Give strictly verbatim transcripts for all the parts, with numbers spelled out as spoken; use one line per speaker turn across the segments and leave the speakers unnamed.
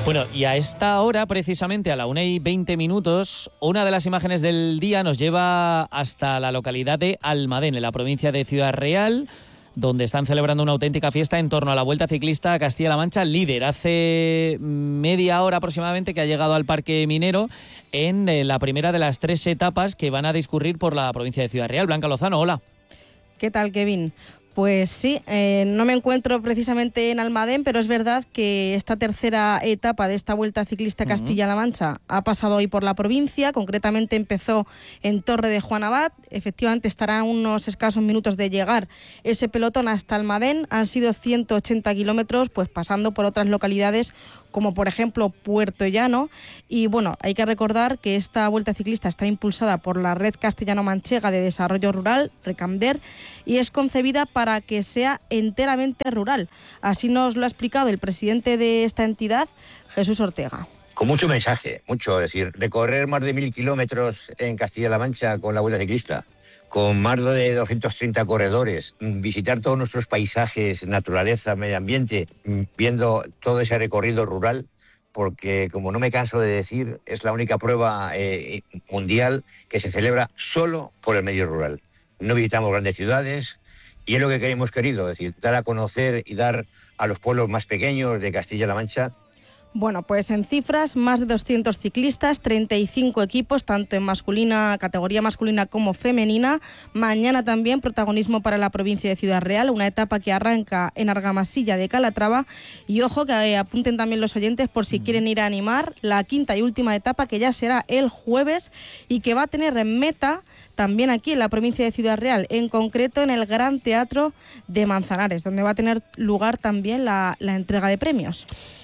Bueno, y a esta hora, precisamente a la una y veinte minutos, una de las imágenes del día nos lleva hasta la localidad de Almadén, en la provincia de Ciudad Real, donde están celebrando una auténtica fiesta en torno a la Vuelta Ciclista a Castilla-La Mancha Líder. Hace media hora aproximadamente que ha llegado al Parque Minero en la primera de las tres etapas que van a discurrir por la provincia de Ciudad Real. Blanca Lozano, hola.
¿Qué tal, Kevin? Pues sí, eh, no me encuentro precisamente en Almadén, pero es verdad que esta tercera etapa de esta Vuelta Ciclista a Castilla-La Mancha ha pasado hoy por la provincia, concretamente empezó en Torre de Juan Abad. Efectivamente estará a unos escasos minutos de llegar ese pelotón hasta Almadén. Han sido ciento ochenta kilómetros, pues pasando por otras localidades como por ejemplo Puerto Llano. Y bueno, hay que recordar que esta Vuelta Ciclista está impulsada por la Red Castellano-Manchega de Desarrollo Rural, Recamder, y es concebida para que sea enteramente rural. Así nos lo ha explicado el presidente de esta entidad, Jesús Ortega.
Con mucho mensaje, mucho, es decir, recorrer más de mil kilómetros en Castilla-La Mancha con la Vuelta Ciclista, con más de doscientos treinta corredores, visitar todos nuestros paisajes, naturaleza, medio ambiente, viendo todo ese recorrido rural, porque, como no me canso de decir, es la única prueba eh, mundial que se celebra solo por el medio rural. No visitamos grandes ciudades y es lo que hemos querido, es decir, dar a conocer y dar a los pueblos más pequeños de Castilla-La Mancha.
Bueno, pues en cifras, más de doscientos ciclistas, treinta y cinco equipos, tanto en masculina, categoría masculina como femenina. Mañana también protagonismo para la provincia de Ciudad Real, una etapa que arranca en Argamasilla de Calatrava. Y ojo, que eh, apunten también los oyentes por si quieren ir a animar la quinta y última etapa, que ya será el jueves y que va a tener en meta también aquí en la provincia de Ciudad Real, en concreto en el Gran Teatro de Manzanares, donde va a tener lugar también la, la entrega de premios.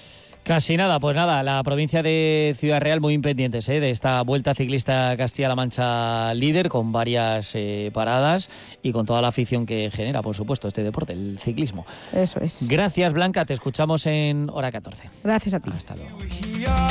Casi nada, pues nada, la provincia de Ciudad Real muy pendientes ¿eh? de esta Vuelta Ciclista Castilla-La Mancha Líder, con varias eh, paradas y con toda la afición que genera, por supuesto, este deporte, el ciclismo.
Eso es.
Gracias, Blanca, te escuchamos en hora catorce.
Gracias a ti.
Hasta luego.